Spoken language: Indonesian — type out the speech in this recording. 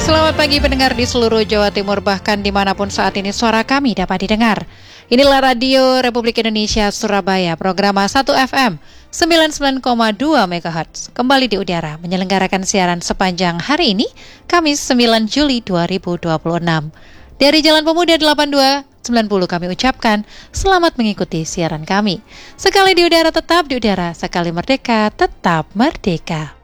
Selamat pagi pendengar di seluruh Jawa Timur, bahkan dimanapun saat ini suara kami dapat didengar. Inilah Radio Republik Indonesia Surabaya, program 1 FM 99,2 MHz. Kembali di udara, menyelenggarakan siaran sepanjang hari ini, Kamis 9 Juli 2026. Dari Jalan Pemuda 8290 kami ucapkan selamat mengikuti siaran kami. Sekali di udara tetap di udara, sekali merdeka tetap merdeka.